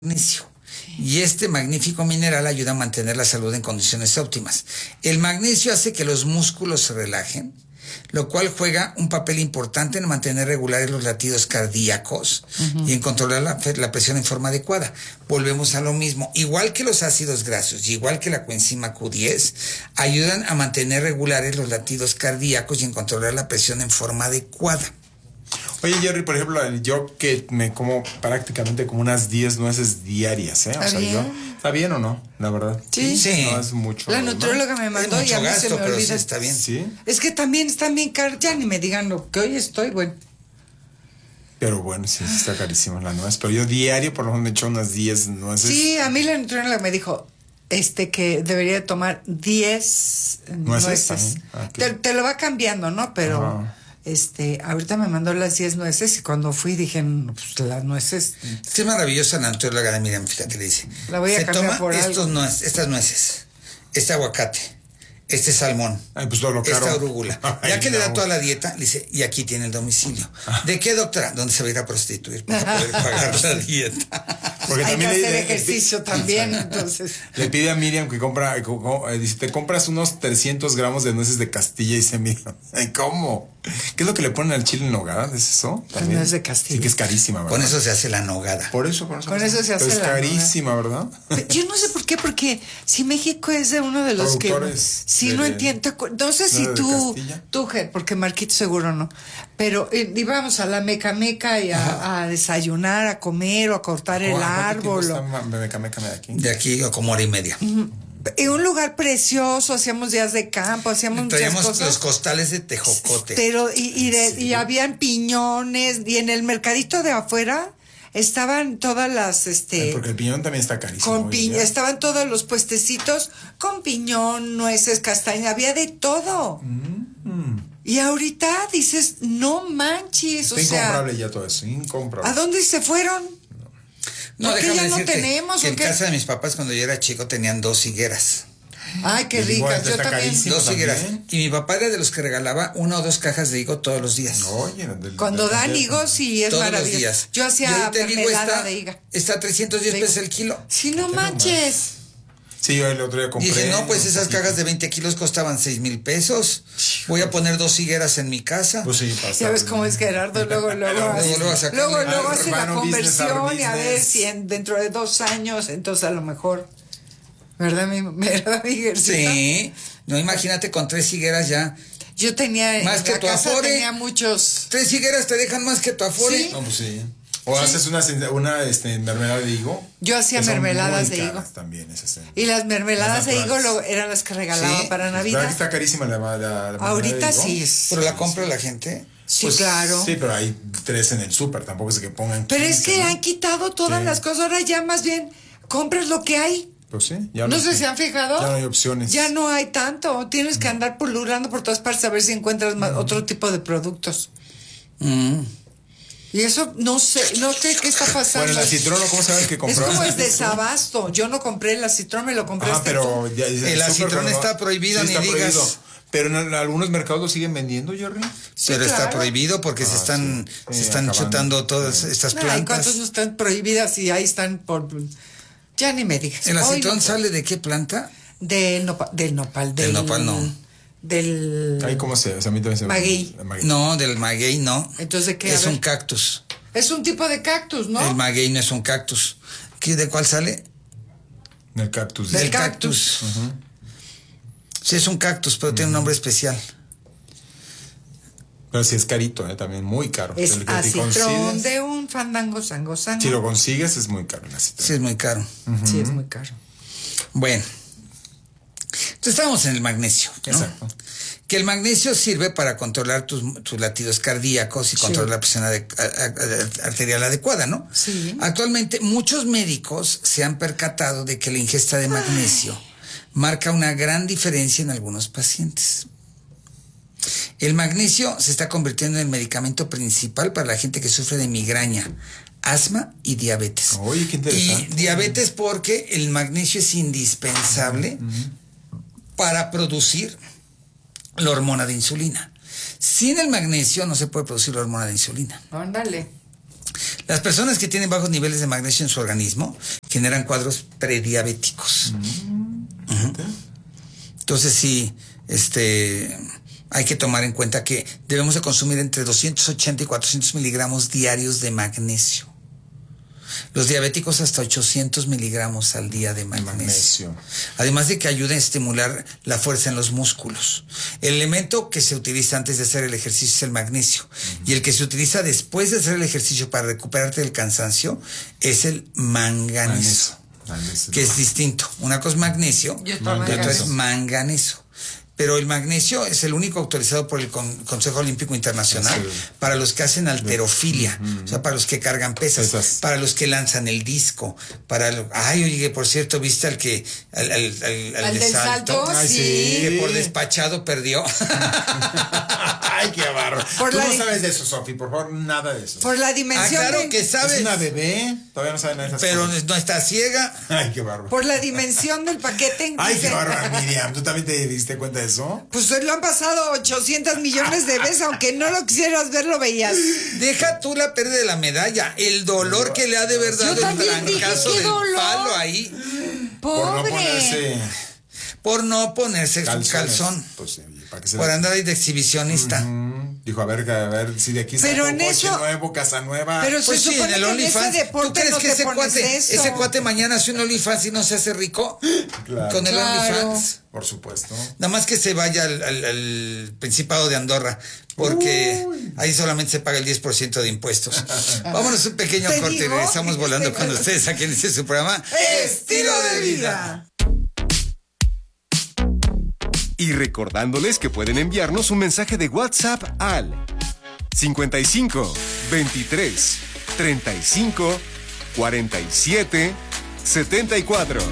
magnesio. Y este magnífico mineral ayuda a mantener la salud en condiciones óptimas. El magnesio hace que los músculos se relajen, lo cual juega un papel importante en mantener regulares los latidos cardíacos y en controlar la presión en forma adecuada. Volvemos a lo mismo. Igual que los ácidos grasos, igual que la coenzima Q10, ayudan a mantener regulares los latidos cardíacos y en controlar la presión en forma adecuada. Oye, Jerry, por ejemplo, yo que me como prácticamente como unas 10 nueces diarias, ¿eh? O sea, ¿está bien o no? La verdad. Sí. No es mucho. La nutrióloga me mandó y a mí gasto, se me olvida. Sí, está bien. Sí. Es que también están bien caros. Ya ni me digan lo que hoy estoy, bueno. Pero bueno, sí, está carísimo la nuez. Pero yo diario por lo menos me echo unas 10 nueces. Sí, a mí la nutrióloga me dijo que debería tomar 10 nueces. Te lo va cambiando, ¿no? Pero... Ajá. Ahorita me mandó las 10 nueces y cuando fui dije, pues las nueces. Es maravillosa la nutrióloga de Miriam, fíjate, le dice. La voy a cambiar por algo. Estas nueces, este aguacate, este salmón, pues todo lo caro. Esta arúgula. Ya que le da toda la dieta, le dice, y aquí tiene el domicilio. ¿De qué, doctora? ¿Dónde se va a ir a prostituir para poder pagar la dieta? Porque hay también que hacer ejercicio también, entonces. Le pide a Miriam que dice, te compras unos 300 gramos de nueces de Castilla, y dice Miriam, ¿cómo? ¿Qué es lo que le ponen al chile en nogada? ¿Es eso? También. Nuez de Castilla. Sí, que es carísima, ¿verdad? Con eso se hace la nogada. Con eso se hace es carísima, ¿verdad? Yo no sé por qué, porque si México es de uno de los productores que... Sí, no entiendo. No sé si tú, porque Marquito seguro no. Pero íbamos a la Meca y a desayunar, a comer o a cortar el árbol. Meca de aquí? De aquí como hora y media. En un lugar precioso, hacíamos días de campo, hacíamos muchas cosas. Los costales de tejocote. Pero, y habían piñones, y en el mercadito de afuera estaban todas las, porque el piñón también está carísimo. Estaban todos los puestecitos con piñón, nueces, castaña, había de todo. Y ahorita dices, no manches, está incomparable ya todo eso, incomparable. ¿A dónde se fueron? No, déjame ya decirte no tenemos, que en casa de mis papás cuando yo era chico tenían 2 higueras. Ay, qué ricas, yo también. 2 higueras. Y mi papá era de los que regalaba 1 o 2 cajas de higo todos los días. Oye, cuando dan higos, sí, es todos maravilloso. Los días. Yo hacía mermelada de higa. Está a 310 pesos el kilo. Sí, no manches. Sí, yo el otro día compré. Dije, no, pues esas cajas de 20 kilos costaban 6,000 pesos. Voy a poner 2 higueras en mi casa. Pues sí, pasa. Ya ves cómo es Gerardo, luego hace la conversión y a ver si dentro de 2 años, entonces a lo mejor. ¿Verdad, mi Gercita? Sí. No, imagínate con 3 higueras ya. Yo tenía más que tu afore. Tenía muchos. 3 higueras te dejan más que tu afore. ¿Sí? No, pues sí. O haces una mermelada de higo. Yo hacía mermeladas de higo. También esas. Y las mermeladas de higo eran las que regalaban para Navidad. Está carísima la ahorita sí. Pero la compra la gente. Sí, pues, claro. Sí, pero hay 3 en el súper, tampoco es que pongan 15, pero es que han quitado todas las cosas. Ahora ya más bien compras lo que hay. Pues sí, ya no sé si han fijado. Ya no hay opciones. Ya no hay tanto. Tienes que andar pululando por todas partes a ver si encuentras otro tipo de productos. Y eso no sé qué está pasando. Bueno, el acitrón, ¿cómo saben que compraron? Es como es desabasto. Yo no compré el acitrón, me lo compré. Pero el acitrón está prohibido, ni digas. Prohibido. Pero en algunos mercados lo siguen vendiendo, Jerry. Sí, pero claro. Está prohibido porque se están chutando todas estas plantas. ¿Cuántos no están prohibidas y ahí están por... Ya ni me digas. ¿El acitrón sale de qué planta? Del nopal. Del nopal no. Ay, ¿cómo se llama? A mí también se maguey. No, del maguey no. Entonces, ¿qué? Es un cactus. Es un tipo de cactus, ¿no? El maguey no es un cactus. ¿De cuál sale? Del cactus. Del cactus. Sí, es un cactus, pero tiene un nombre especial. Pero sí es carito, también muy caro. Es acitrón de un fandango sango. Si lo consigues es muy caro el acitrón. Sí, es muy caro. Sí, es muy caro. Bueno. Entonces estamos en el magnesio, ¿no? Exacto. Que el magnesio sirve para controlar tus latidos cardíacos y controlar la presión arterial adecuada, ¿no? Sí. Actualmente muchos médicos se han percatado de que la ingesta de magnesio marca una gran diferencia en algunos pacientes. El magnesio se está convirtiendo en el medicamento principal para la gente que sufre de migraña, asma y diabetes. Oye, qué interesante. Y diabetes porque el magnesio es indispensable para producir la hormona de insulina. Sin el magnesio no se puede producir la hormona de insulina. Ándale. Las personas que tienen bajos niveles de magnesio en su organismo generan cuadros prediabéticos. Entonces sí, hay que tomar en cuenta que debemos de consumir entre 280 y 400 miligramos diarios de magnesio. Los diabéticos hasta 800 miligramos al día de magnesio. Además de que ayuda a estimular la fuerza en los músculos. El elemento que se utiliza antes de hacer el ejercicio es el magnesio. Y el que se utiliza después de hacer el ejercicio para recuperarte del cansancio es el manganeso. Que es distinto. Una cosa es magnesio y otra es manganeso. Pero el magnesio es el único autorizado por el Consejo Olímpico Internacional para los que hacen halterofilia, o sea, para los que cargan pesas, para los que lanzan el disco, oye, por cierto, ¿viste al que al del salto? Sí, que por despachado perdió. Ay, qué barro. Tú no sabes de eso, Sofi, por favor, nada de eso. Por la dimensión. Claro que sabes. Es una bebé, todavía no sabe nada de esas cosas. Pero no está ciega. Ay, qué barro. Por la dimensión del paquete. Ay, qué barro, Miriam. ¿Tú también te diste cuenta de eso? Pues lo han pasado 800 millones de veces, aunque no lo quisieras ver, lo veías. Deja tú la pérdida de la medalla, el dolor que le ha de haber dado el trancazo del palo ahí. Pobre. Por no ponerse su calzón. Pues sí, por andar ahí de exhibicionista. Dijo, a ver si de aquí saca un coche nuevo, casa nueva. Pero pues sí, en el OnlyFans. ¿Tú crees que ese cuate mañana hace un OnlyFans y no se hace rico? Claro. Con el OnlyFans. Por supuesto. Nada más que se vaya al Principado de Andorra, porque ahí solamente se paga el 10% de impuestos. Vámonos un pequeño corte y regresamos volando con ustedes aquí en su programa Estilo de Vida. Y recordándoles que pueden enviarnos un mensaje de WhatsApp al 55 23 35 47 74.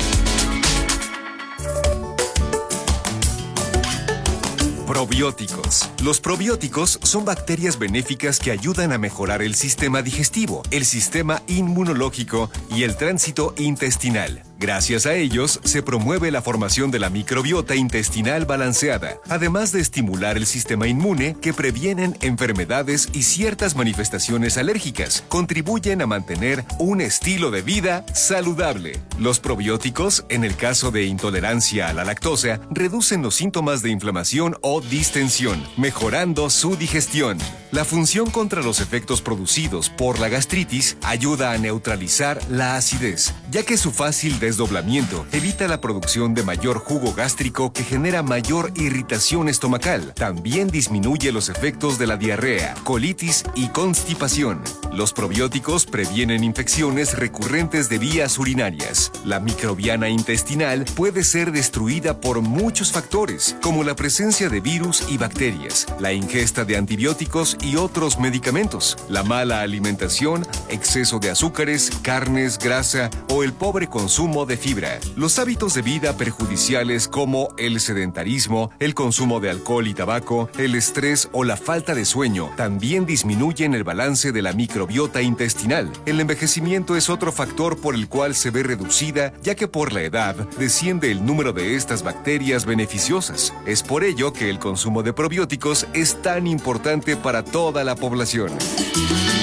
Probióticos. Los probióticos son bacterias benéficas que ayudan a mejorar el sistema digestivo, el sistema inmunológico y el tránsito intestinal. Gracias a ellos, se promueve la formación de la microbiota intestinal balanceada, además de estimular el sistema inmune que previenen enfermedades y ciertas manifestaciones alérgicas. Contribuyen a mantener un estilo de vida saludable. Los probióticos, en el caso de intolerancia a la lactosa, reducen los síntomas de inflamación o distensión, mejorando su digestión. La función contra los efectos producidos por la gastritis ayuda a neutralizar la acidez, ya que su fácil desdoblamiento evita la producción de mayor jugo gástrico que genera mayor irritación estomacal. También disminuye los efectos de la diarrea, colitis y constipación. Los probióticos previenen infecciones recurrentes de vías urinarias. La microbiana intestinal puede ser destruida por muchos factores, como la presencia de virus y bacterias, la ingesta de antibióticos y otros medicamentos, la mala alimentación, exceso de azúcares, carnes, grasa o el pobre consumo de fibra. Los hábitos de vida perjudiciales como el sedentarismo, el consumo de alcohol y tabaco, el estrés o la falta de sueño también disminuyen el balance de la microbiota intestinal. El envejecimiento es otro factor por el cual se ve reducida, ya que por la edad desciende el número de estas bacterias beneficiosas. Es por ello que el consumo de probióticos es tan importante para toda la población.